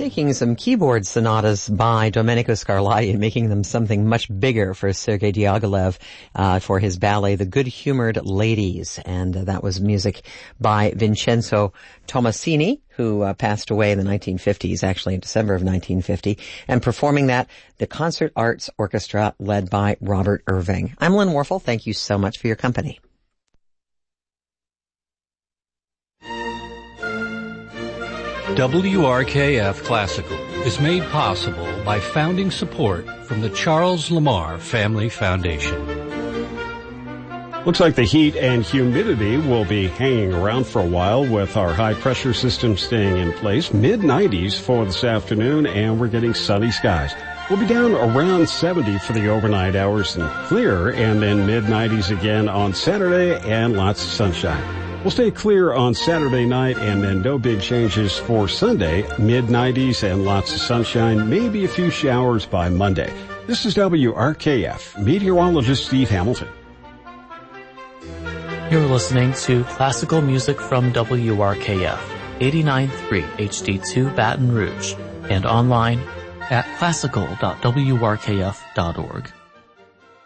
taking some keyboard sonatas by Domenico Scarlatti and making them something much bigger for Sergei Diaghilev for his ballet, The Good-Humored Ladies. And that was music by Vincenzo Tomasini, who passed away in the 1950s, actually in December of 1950. And performing that, the Concert Arts Orchestra led by Robert Irving. I'm Lynn Warfel. Thank you so much for your company. WRKF Classical is made possible by founding support from the Charles Lamar Family Foundation. Looks like the heat and humidity will be hanging around for a while with our high pressure system staying in place. Mid-90s for this afternoon, and we're getting sunny skies. We'll be down around 70 for the overnight hours and clear, and then mid-90s again on Saturday and lots of sunshine. We'll stay clear on Saturday night, and then no big changes for Sunday. Mid-90s and lots of sunshine, maybe a few showers by Monday. This is WRKF, meteorologist Steve Hamilton. You're listening to classical music from WRKF, 89.3 HD2 Baton Rouge, and online at classical.wrkf.org.